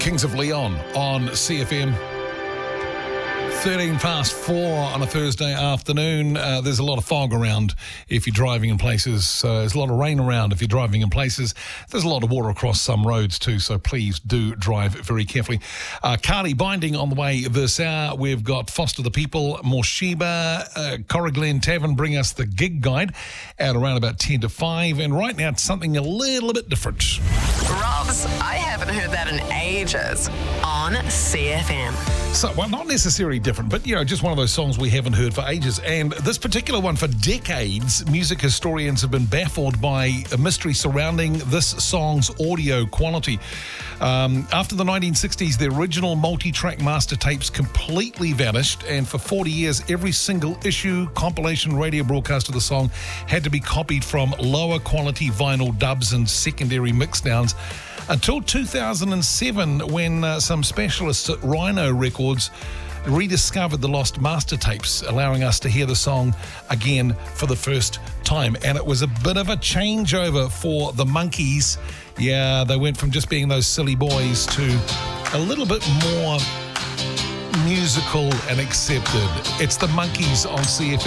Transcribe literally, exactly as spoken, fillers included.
Kings of Leon on C F M. thirteen past four on a Thursday afternoon. Uh, there's a lot of fog around if you're driving in places. Uh, there's a lot of rain around if you're driving in places. There's a lot of water across some roads too, so please do drive very carefully. Uh, Carly Binding on the way this hour. We've got Foster the People, Morshiba, uh, Corriglen Tavern bring us the gig guide at around about ten to five. And right now it's something a little bit different. Robs, I haven't heard that in ages on C F M. So, well, not necessarily different, but, you know, just one of those songs we haven't heard for ages. And this particular one, for decades, music historians have been baffled by a mystery surrounding this song's audio quality. Um, after the nineteen sixties, the original multi-track master tapes completely vanished, and for forty years, every single issue, compilation, radio broadcast of the song had to be copied from lower quality vinyl dubs and secondary mixdowns. Until two thousand seven, when uh, some specialists at Rhino Records rediscovered the lost master tapes, allowing us to hear the song again for the first time. And it was a bit of a changeover for the Monkees. Yeah, they went from just being those silly boys to a little bit more musical and accepted. It's the Monkees on C F M.